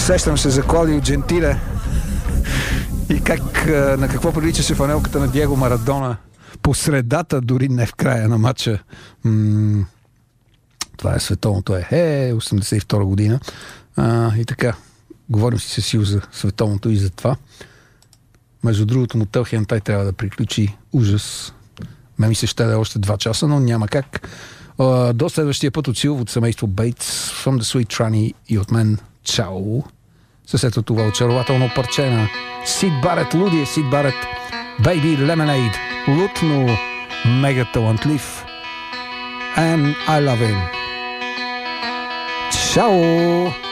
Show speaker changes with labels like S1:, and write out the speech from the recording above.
S1: Сещам се за Клаудио Джентиле и на какво приличаше фанелката на Диего Марадона по средата, дори не в края на матча. Това е световното 82 година. И така, говорим си с Сил за световното и за това. Между другото, Мотел Хентай трябва да приключи. Ужас. Ми се ще да е още 2 часа, но няма как. До следващия път от Сил, от семейство Бейтс, From the Sweet Tranny и от мен чао. С ето това очарователно парче на Сид Барет, лудия Сид Барет, Baby Lemonade, лутно, мега талантлив. And I love him. Чао!